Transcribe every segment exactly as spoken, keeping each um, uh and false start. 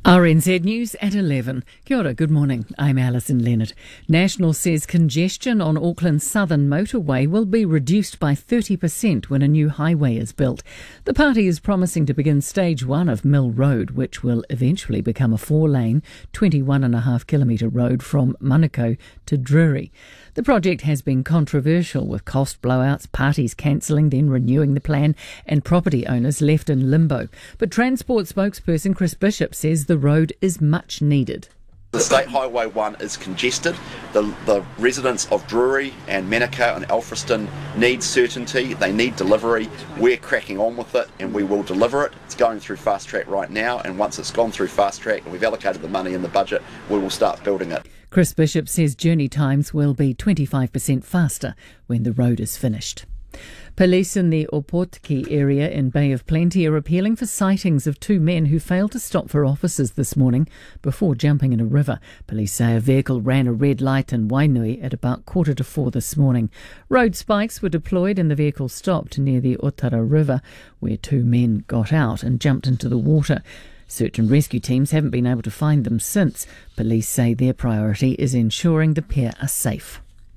R N Z News at eleven. Kia ora, good morning. I'm Alison Leonard. National says congestion on Auckland's southern motorway will be reduced by thirty percent when a new highway is built. The party is promising to begin stage one of Mill Road, which will eventually become a four-lane, twenty-one and a half kilometre road from Manukau to Drury. The project has been controversial, with cost blowouts, parties cancelling, then renewing the plan, and property owners left in limbo. But Transport spokesperson Chris Bishop says the road is much needed. The State Highway one is congested. The, the residents of Drury and Manukau and Alfriston need certainty. They need delivery. We're cracking on with it and we will deliver it. It's going through fast track right now, and once it's gone through fast track and we've allocated the money in the budget, we will start building it. Chris Bishop says journey times will be twenty-five percent faster when the road is finished. Police in the Opotiki area in Bay of Plenty are appealing for sightings of two men who failed to stop for officers this morning before jumping in a river. Police say a vehicle ran a red light in Wainui at about quarter to four this morning. Road spikes were deployed and the vehicle stopped near the Otara River, where two men got out and jumped into the water. Search and rescue teams haven't been able to find them since. Police say their priority is ensuring the pair are safe.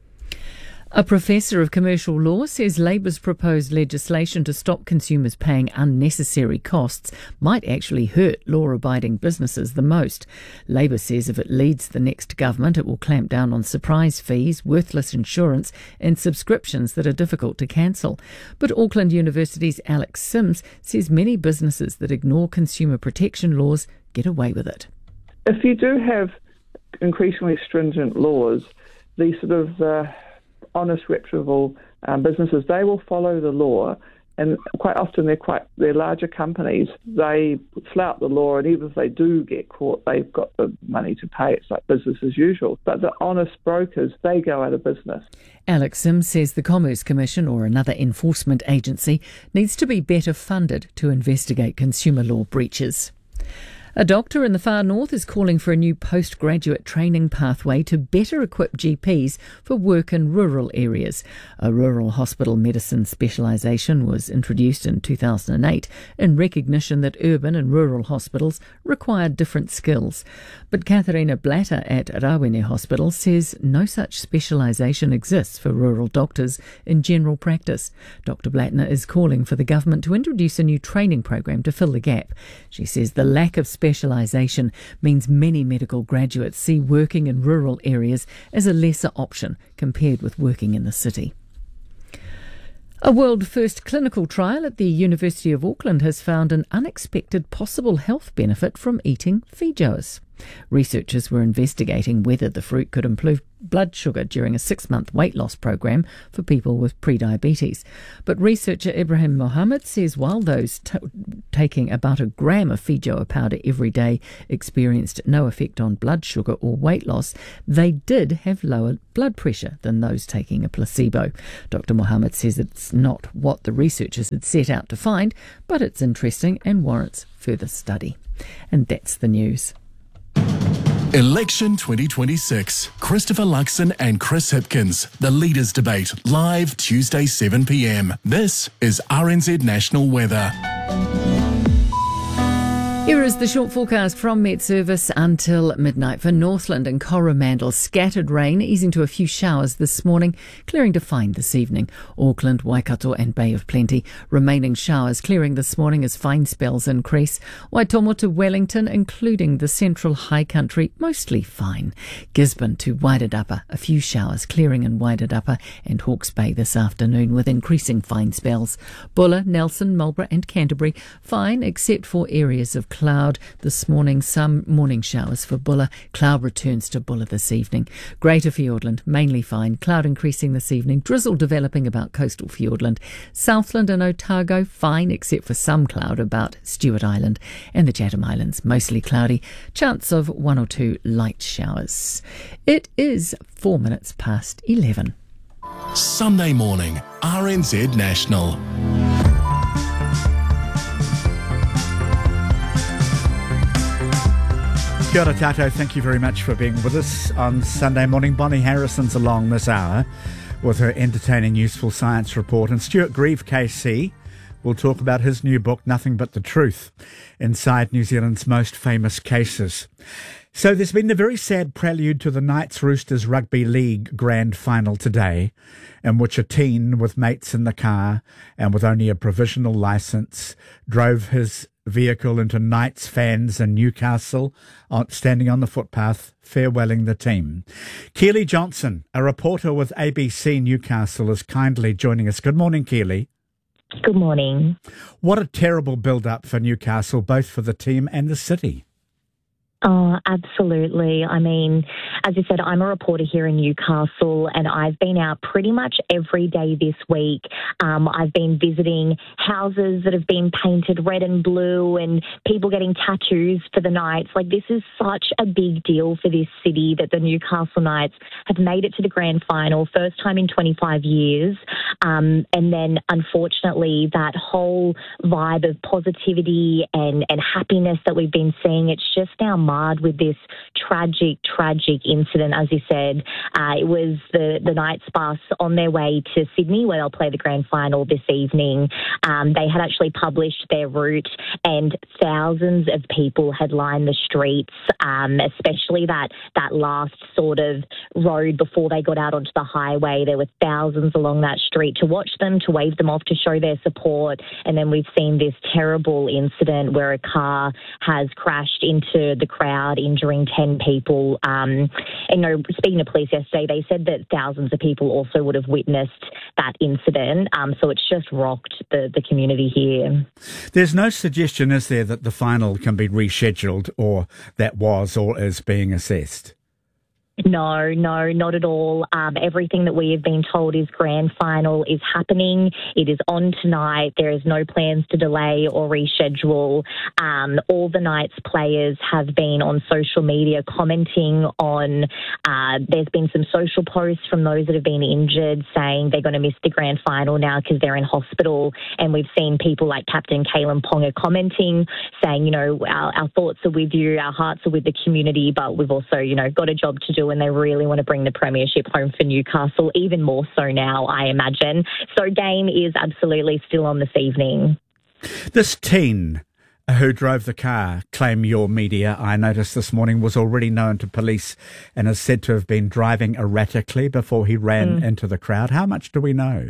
A professor of commercial law says Labour's proposed legislation to stop consumers paying unnecessary costs might actually hurt law-abiding businesses the most. Labour says if it leads the next government, it will clamp down on surprise fees, worthless insurance and subscriptions that are difficult to cancel. But Auckland University's Alex Sims says many businesses that ignore consumer protection laws get away with it. If you do have increasingly stringent laws, these sort of uh, honest, reputable um, businesses, they will follow the law, and quite often they're quite they're larger companies. They flout the law, and even if they do get caught, they've got the money to pay. It's like business as usual. But the honest brokers, they go out of business. Alex Sims says the Commerce Commission or another enforcement agency needs to be better funded to investigate consumer law breaches. A doctor in the far north is calling for a new postgraduate training pathway to better equip G Ps for work in rural areas. A rural hospital medicine specialisation was introduced in two thousand eight in recognition that urban and rural hospitals require different skills. But Katharina Blatter at Rawene Hospital says no such specialisation exists for rural doctors in general practice. Doctor Blattner is calling for the government to introduce a new training program to fill the gap. She says the lack of specialisation means many medical graduates see working in rural areas as a lesser option compared with working in the city. A world-first clinical trial at the University of Auckland has found an unexpected possible health benefit from eating feijoas. Researchers were investigating whether the fruit could improve blood sugar during a six-month weight loss program for people with prediabetes. But researcher Ibrahim Mohammed says while those t- taking about a gram of feijoa powder every day experienced no effect on blood sugar or weight loss, they did have lower blood pressure than those taking a placebo. Doctor Mohammed says it's not what the researchers had set out to find, but it's interesting and warrants further study. And that's the news. Election twenty twenty-six. Christopher Luxon and Chris Hipkins. The Leaders' Debate. Live Tuesday seven p m. This is R N Z National Weather. Here is the short forecast from Met Service until midnight for Northland and Coromandel. Scattered rain, easing to a few showers this morning, clearing to fine this evening. Auckland, Waikato and Bay of Plenty. Remaining showers clearing this morning as fine spells increase. Waitomo to Wellington, including the central high country, mostly fine. Gisborne to Wairarapa, a few showers clearing in Wairarapa and Hawke's Bay this afternoon with increasing fine spells. Buller, Nelson, Marlborough and Canterbury, fine except for areas of cloud this morning. Some morning showers for Buller. Cloud returns to Buller this evening. Greater Fiordland, mainly fine. Cloud increasing this evening. Drizzle developing about coastal Fiordland. Southland and Otago, fine except for some cloud about Stewart Island. And the Chatham Islands, mostly cloudy. Chance of one or two light showers. It is four minutes past eleven. Sunday morning, R N Z National. Kia ora tātou, thank you very much for being with us on Sunday morning. Bonnie Harrison's along this hour with her entertaining, useful science report. And Stuart Grieve, K C, We'll talk about his new book, Nothing But the Truth, Inside New Zealand's Most Famous Cases. So there's been a very sad prelude to the Knights Roosters Rugby League Grand Final today, in which a teen with mates in the car and with only a provisional licence drove his vehicle into Knights fans in Newcastle, on, standing on the footpath, farewelling the team. Keely Johnson, a reporter with A B C Newcastle, is kindly joining us. Good morning, Keely. Good morning. What a terrible build-up for Newcastle, both for the team and the city. Oh, absolutely. I mean, as I said, I'm a reporter here in Newcastle and I've been out pretty much every day this week. Um, I've been visiting houses that have been painted red and blue and people getting tattoos for the Knights. Like, this is such a big deal for this city that the Newcastle Knights have made it to the grand final, first time in twenty-five years. Um, and then, unfortunately, that whole vibe of positivity and, and happiness that we've been seeing, it's just now marred with this tragic, tragic incident. As you said, uh, it was the, the Knights bus on their way to Sydney, where they'll play the grand final this evening. Um, they had actually published their route and thousands of people had lined the streets, um, especially that, that last sort of road before they got out onto the highway. There were thousands along that street to watch them, to wave them off, to show their support. And then we've seen this terrible incident where a car has crashed into the crowd, injuring ten people. Um, and you know, speaking to police yesterday, they said that thousands of people also would have witnessed that incident. Um, so it's just rocked the, the community here. There's no suggestion, is there, that the final can be rescheduled or that was or is being assessed? No, no, not at all. Um, everything that we have been told is grand final is happening. It is on tonight. There is no plans to delay or reschedule. Um, all the Knights players have been on social media commenting on, uh, there's been some social posts from those that have been injured saying they're going to miss the grand final now because they're in hospital. And we've seen people like Captain Kalen Ponga commenting, saying, you know, our, our thoughts are with you, our hearts are with the community, but we've also, you know, got a job to do and they really want to bring the premiership home for Newcastle, even more so now, I imagine. So game is absolutely still on this evening. This teen who drove the car, claim your media, I noticed this morning, was already known to police and is said to have been driving erratically before he ran mm. into the crowd. How much do we know?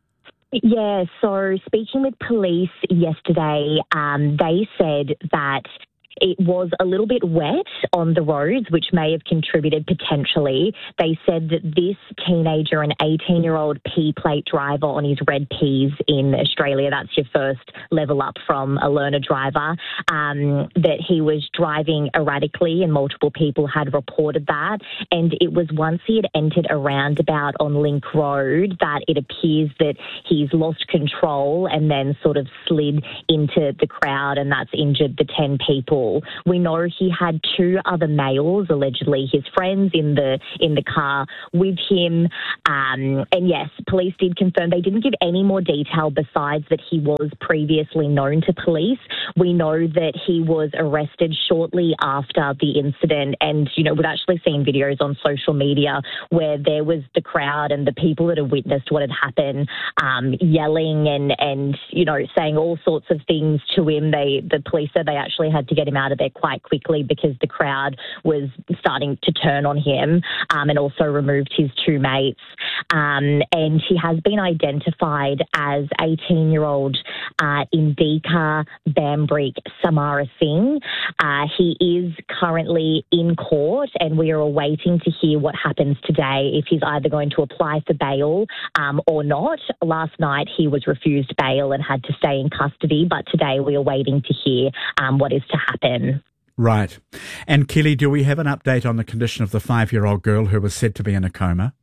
Yeah, so speaking with police yesterday, um, they said that it was a little bit wet on the roads, which may have contributed potentially. They said that this teenager, an eighteen-year-old P-plate driver on his red Ps in Australia, that's your first level up from a learner driver, um, that he was driving erratically and multiple people had reported that. And it was once he had entered a roundabout on Link Road that it appears that he's lost control and then sort of slid into the crowd, and that's injured the ten people. We know he had two other males, allegedly his friends, in the in the car with him. Um, and yes, police did confirm. They didn't give any more detail besides that he was previously known to police. We know that he was arrested shortly after the incident. And, you know, we've actually seen videos on social media where there was the crowd and the people that have witnessed what had happened um, yelling and, and, you know, saying all sorts of things to him. They the police said they actually had to get him out of there quite quickly because the crowd was starting to turn on him, um, and also removed his two mates. Um, and he has been identified as eighteen-year-old uh, Indika Bambrik Samara Singh. Uh, he is currently in court and we are awaiting to hear what happens today, if he's either going to apply for bail um, or not. Last night he was refused bail and had to stay in custody, but today we are waiting to hear um, what is to happen. Right. And Kelly, do we have an update on the condition of the five-year-old girl who was said to be in a coma?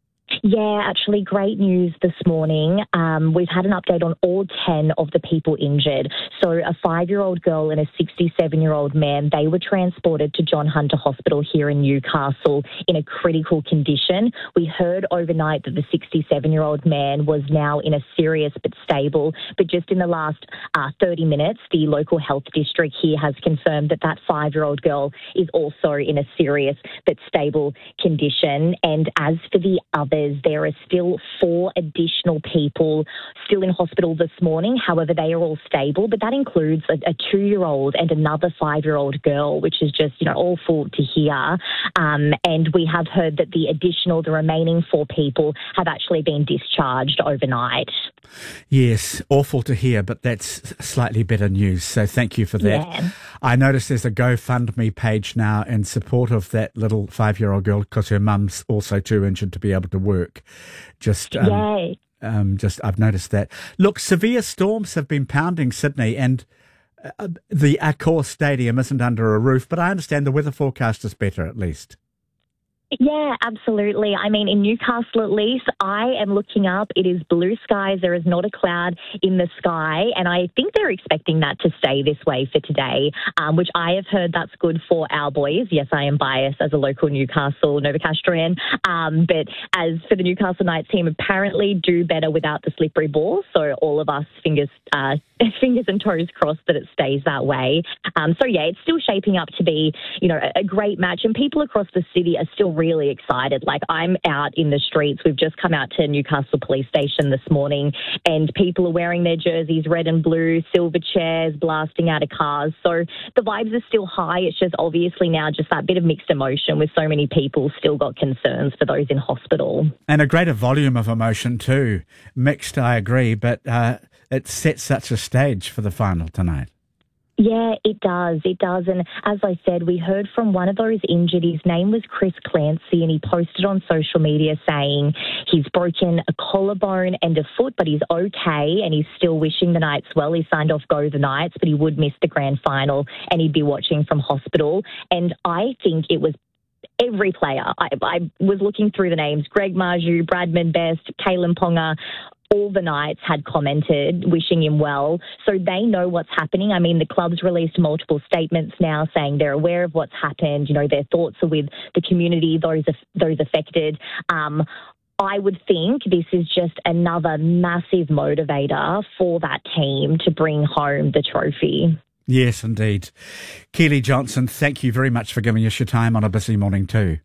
Yeah, actually, great news this morning. Um, we've had an update on all ten of the people injured. So a five-year-old girl and a sixty-seven-year-old man, they were transported to John Hunter Hospital here in Newcastle in a critical condition. We heard overnight that the sixty-seven-year-old man was now in a serious but stable. But just in the last uh, thirty minutes, the local health district here has confirmed that that five-year-old girl is also in a serious but stable condition. And as for the others, says there are still four additional people still in hospital this morning. However, they are all stable, but that includes a, a two-year-old and another five-year-old girl, which is just, you know, awful to hear. Um, and we have heard that the additional, the remaining four people have actually been discharged overnight. Yes, awful to hear, but that's slightly better news. So thank you for that. Yeah. I noticed there's a GoFundMe page now in support of that little five-year-old girl because her mum's also too injured to be able to work. Just, um, Yay. um, just I've noticed that. Look, severe storms have been pounding Sydney, and uh, the Accor Stadium isn't under a roof, but I understand the weather forecast is better at least. Yeah, absolutely. I mean, in Newcastle at least, I am looking up. It is blue skies. There is not a cloud in the sky. And I think they're expecting that to stay this way for today, um, which I have heard that's good for our boys. Yes, I am biased as a local Newcastle Novocastrian. Um, but as for the Newcastle Knights team, apparently do better without the slippery ball. So all of us, fingers uh, fingers and toes crossed that it stays that way. Um, so, yeah, it's still shaping up to be, you know, a, a great match. And people across the city are still really excited. Like, I'm out in the streets. We've just come out to Newcastle Police Station this morning, and people are wearing their jerseys red and blue, silver chairs, blasting out of cars. So the vibes are still high. It's just obviously now just that bit of mixed emotion with so many people still got concerns for those in hospital. And a greater volume of emotion too. Mixed, I agree, but uh, it sets such a stage for the final tonight. Yeah, it does. It does. And as I said, we heard from one of those injured. His name was Chris Clancy, and he posted on social media saying he's broken a collarbone and a foot, but he's okay, and he's still wishing the Knights well. He signed off Go the Knights, but he would miss the grand final, and he'd be watching from hospital. And I think it was every player. I, I was looking through the names. Greg Marju, Bradman Best, Kalen Ponga. All the Knights had commented, wishing him well. So they know what's happening. I mean, the club's released multiple statements now saying they're aware of what's happened. You know, their thoughts are with the community, those those affected. Um, I would think this is just another massive motivator for that team to bring home the trophy. Yes, indeed. Keely Johnson, thank you very much for giving us your time on a busy morning too.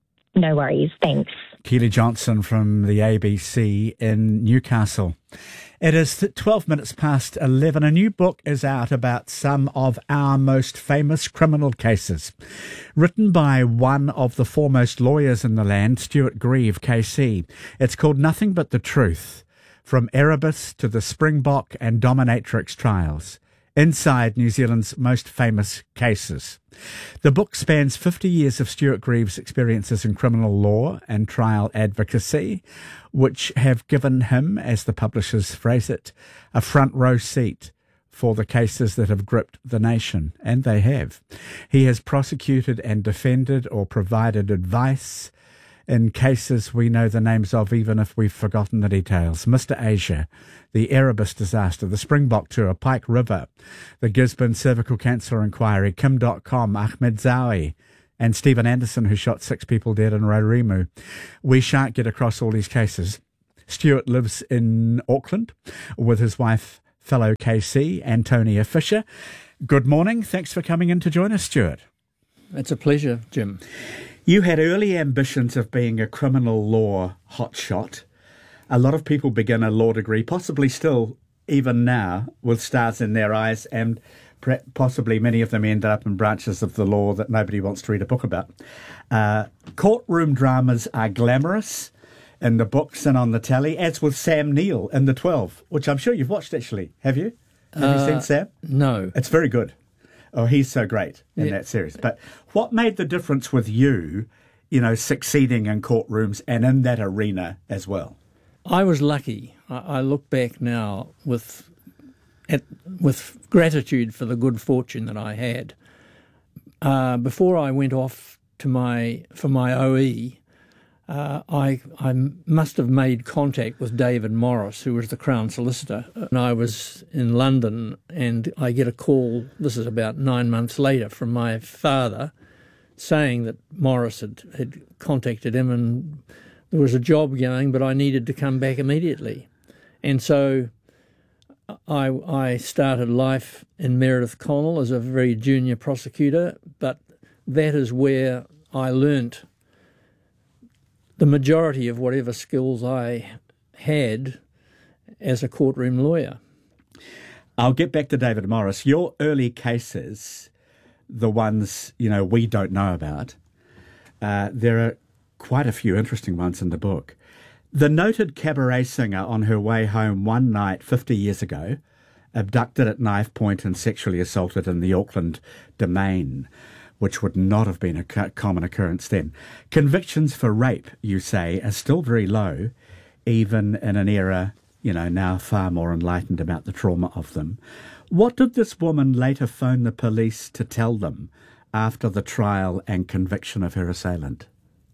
No worries. Thanks. Keely Johnson from the A B C in Newcastle. It is twelve minutes past eleven. A new book is out about some of our most famous criminal cases. Written by one of the foremost lawyers in the land, Stuart Grieve, K C. It's called Nothing But the Truth, From Erebus to the Springbok and Dominatrix Trials. Inside New Zealand's most famous cases. The book spans fifty years of Stuart Grieve's experiences in criminal law and trial advocacy, which have given him, as the publishers phrase it, a front row seat for the cases that have gripped the nation, and they have. He has prosecuted and defended or provided advice in cases we know the names of, even if we've forgotten the details. Mister Asia, the Erebus disaster, the Springbok tour, Pike River, the Gisborne cervical cancer inquiry, Kim dot com, Ahmed Zawi, and Stephen Anderson, who shot six people dead in Raremu. We shan't get across all these cases. Stuart lives in Auckland with his wife, fellow K C, Antonia Fisher. Good morning. Thanks for coming in to join us, Stuart. It's a pleasure, Jim. You had early ambitions of being a criminal law hotshot. A lot of people begin a law degree, possibly still, even now, with stars in their eyes, and possibly many of them end up in branches of the law that nobody wants to read a book about. Uh, courtroom dramas are glamorous in the books and on the telly, as with Sam Neill in The twelve, which I'm sure you've watched, actually. Have you? Have uh, you seen Sam? No. It's very good. Oh, he's so great in yeah. that series. But what made the difference with you, you know, succeeding in courtrooms and in that arena as well? I was lucky. I, I look back now with at, with gratitude for the good fortune that I had. Uh, before I went off to my for my O E, uh, I I must have made contact with David Morris, who was the Crown Solicitor. And I was in London, and I get a call, this is about nine months later, from my father saying that Morris had, had contacted him and there was a job going, but I needed to come back immediately. And so I, I started life in Meredith Connell as a very junior prosecutor, but that is where I learnt the majority of whatever skills I had as a courtroom lawyer. I'll get back to David Morris. Your early cases, the ones, you know, we don't know about, uh, there are quite a few interesting ones in the book. The noted cabaret singer on her way home one night fifty years ago, abducted at knife point and sexually assaulted in the Auckland Domain, which would not have been a common occurrence then. Convictions for rape, you say, are still very low, even in an era, you know, now far more enlightened about the trauma of them. What did this woman later phone the police to tell them after the trial and conviction of her assailant?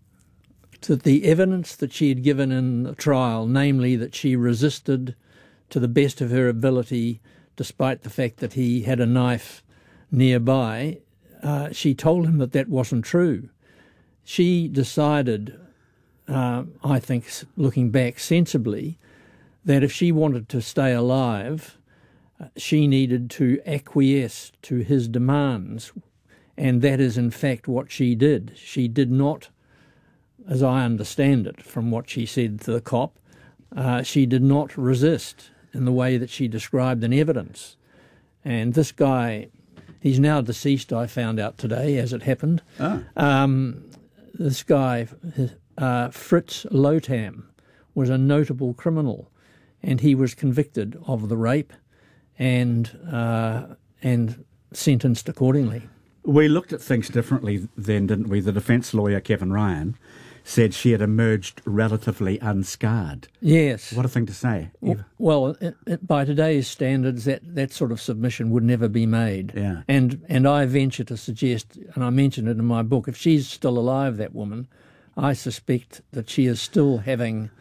That the evidence that she had given in the trial, namely that she resisted to the best of her ability, despite the fact that he had a knife nearby, uh, she told him that that wasn't true. She decided, uh, I think, looking back sensibly, that if she wanted to stay alive, uh, she needed to acquiesce to his demands, and that is in fact what she did. She did not, as I understand it from what she said to the cop, uh, she did not resist in the way that she described in evidence. And this guy, he's now deceased, I found out today, as it happened. Oh. Um, this guy, uh, Fritz Lotham, was a notable criminal, and he was convicted of the rape and uh, and sentenced accordingly. We looked at things differently then, didn't we? The defence lawyer, Kevin Ryan, said she had emerged relatively unscarred. Yes. What a thing to say. Well, well it, it, by today's standards, that, that sort of submission would never be made. Yeah. And and I venture to suggest, and I mentioned it in my book, if she's still alive, that woman, I suspect that she is still having,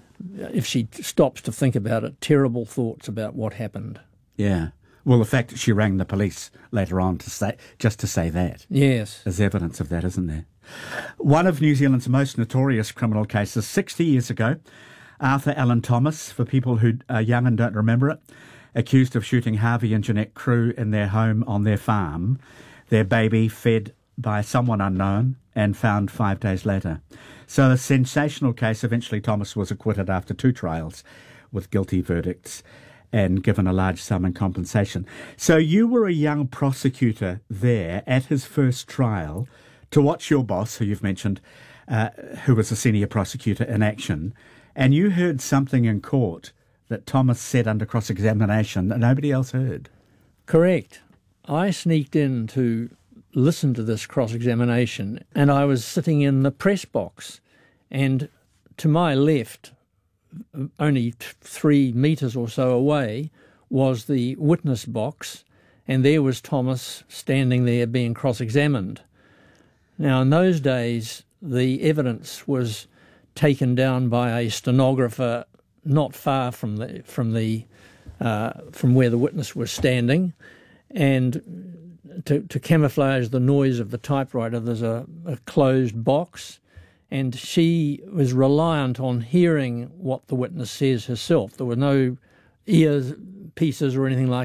if she stops to think about it, terrible thoughts about what happened. Yeah. Well, the fact that she rang the police later on to say, just to say that, yes, is evidence of that, isn't there? One of New Zealand's most notorious criminal cases, sixty years ago, Arthur Allen Thomas, for people who are young and don't remember it, accused of shooting Harvey and Jeanette Crew in their home on their farm, their baby fed by someone unknown and found five days later. So a sensational case. Eventually Thomas was acquitted after two trials with guilty verdicts and given a large sum in compensation. So you were a young prosecutor there at his first trial to watch your boss, who you've mentioned, uh, who was a senior prosecutor, in action, and you heard something in court that Thomas said under cross-examination that nobody else heard. Correct. I sneaked in to listen to this cross-examination, and I was sitting in the press box, and to my left, only t- three metres or so away, was the witness box, and there was Thomas standing there being cross-examined. Now, in those days, the evidence was taken down by a stenographer not far from the from the uh, from where the witness was standing, and to, to camouflage the noise of the typewriter, there's a, a closed box, and she was reliant on hearing what the witness says herself. There were no ear pieces or anything like